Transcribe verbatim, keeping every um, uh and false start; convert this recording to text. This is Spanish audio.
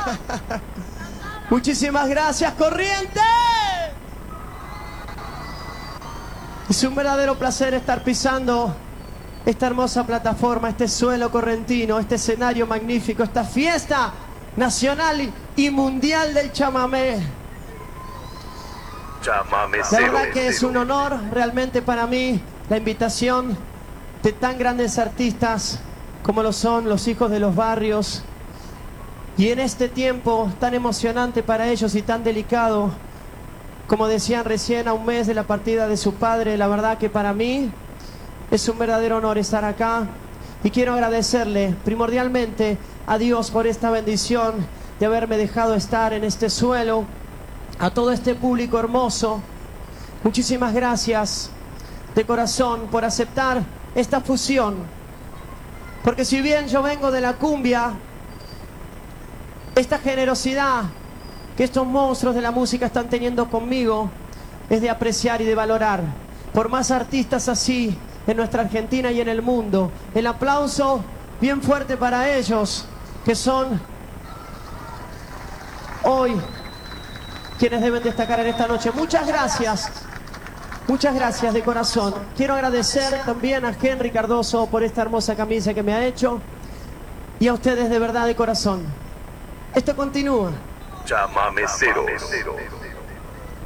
Muchísimas gracias, Corrientes. Es un verdadero placer estar pisando esta hermosa plataforma, este suelo correntino, este escenario magnífico, esta fiesta nacional y mundial del chamamé. La verdad que es un honor realmente para mí la invitación de tan grandes artistas como lo son los Hijos de los Barrios. Y en este tiempo tan emocionante para ellos y tan delicado, como decían recién, a un mes de la partida de su padre, la verdad que para mí es un verdadero honor estar acá. Y quiero agradecerle primordialmente a Dios por esta bendición de haberme dejado estar en este suelo, a todo este público hermoso. Muchísimas gracias de corazón por aceptar esta fusión. Porque si bien yo vengo de la cumbia, esta generosidad que estos monstruos de la música están teniendo conmigo es de apreciar y de valorar. Por más artistas así en nuestra Argentina y en el mundo. El aplauso bien fuerte para ellos, que son hoy quienes deben destacar en esta noche. Muchas gracias. Muchas gracias de corazón. Quiero agradecer también a Henry Cardoso por esta hermosa camisa que me ha hecho. Y a ustedes de verdad de corazón. Esto continúa. Chamameceros.